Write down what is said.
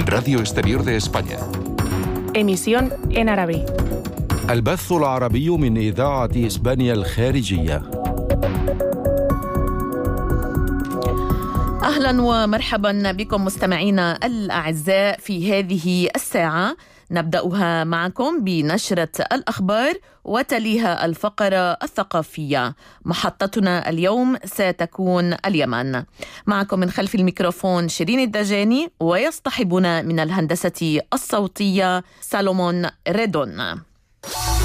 Radio Exterior de España. Emisión en árabe. البث العربي من إذاعة إسبانيا الخارجية. أهلا ومرحبا بكم مستمعينا الأعزاء في هذه الساعة. نبدأها معكم بنشرة الأخبار وتليها الفقرة الثقافية. محطتنا اليوم ستكون اليمن. معكم من خلف الميكروفون شيرين الدجاني، ويصطحبنا من الهندسة الصوتية سالومون ريدون.